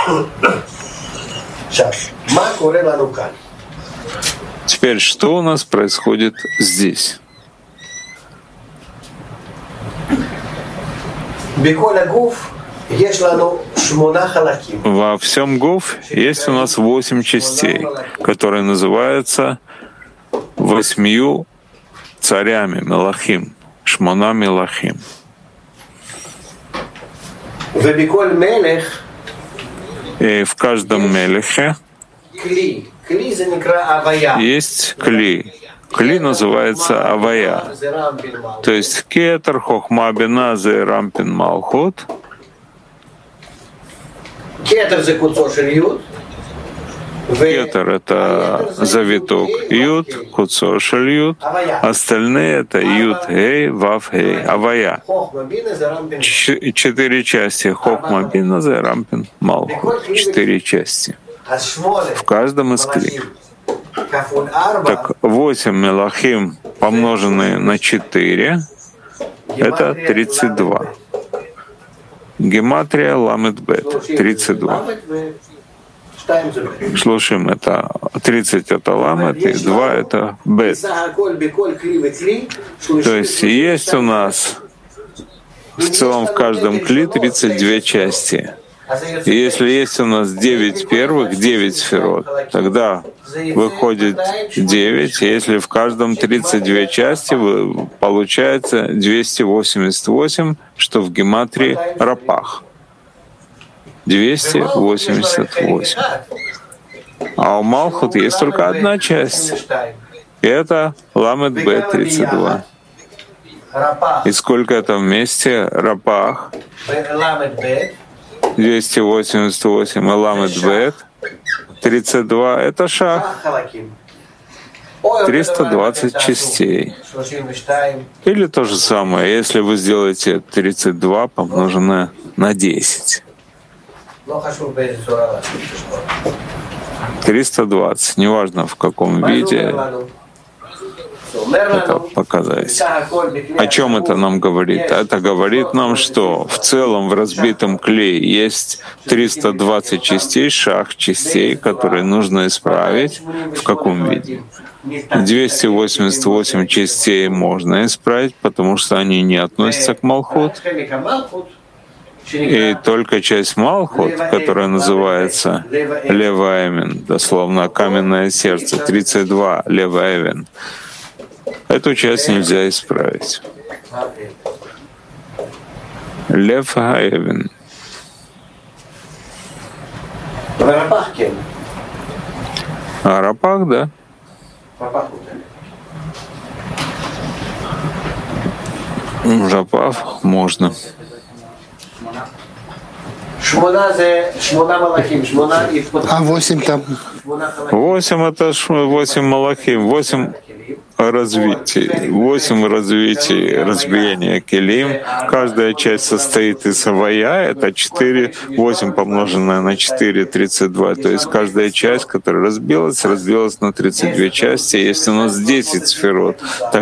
Теперь, что у нас происходит здесь? Во всем гуф есть у нас 8 частей, которые называются 8 царями, мелахим, шмона мелахим. И в каждом мелехе есть кли. Кли называется авая. То есть кетер, хохма, бина, зе, рампин, малхут. Кетер — это завиток Юд, куцо шельют. Остальные — это Юд, Гей, Вав, Гей, авая. 4 части. Хохма, бина, зе, рампин, малхут. 4 части. В каждом из кли. Так 8 мелахим, помноженные на 4, это 32. Гематрия ламет бет, 32. Слушаем, это 30 это ламет, и 2 это бет. То есть у нас в целом в каждом кли 32 части. И если есть у нас 9 первых, 9 сферот, тогда выходит 9. И если в каждом 32 части, получается 288, что в гематрии рапах. 288. А у Малхут есть только одна часть. И это ламет бет 32. И сколько это вместе? Рапах 288 и ламет бет 32 — это шах. 320 частей. Или то же самое, если вы сделаете 32 помноженное на 10. 320, неважно в каком виде это показать. О чем это нам говорит? Это говорит нам, что в целом в разбитом клее есть 320 частей, шах частей, которые нужно исправить. В каком виде? 288 частей можно исправить, потому что они не относятся к Малхут. И только часть Малхут, которая называется Леваэвен, дословно каменное сердце, 32 Леваэвен, эту часть нельзя исправить. Леваэвен. А рапах, да. Рапах можно. 8 там? 8 это 8 малахим, 8 развитий, разбиения келим. Каждая часть состоит из авая, это 4, 8 помноженное на 4, 32. То есть каждая часть, которая разбилась на 32 части. Если у нас 10 сферот,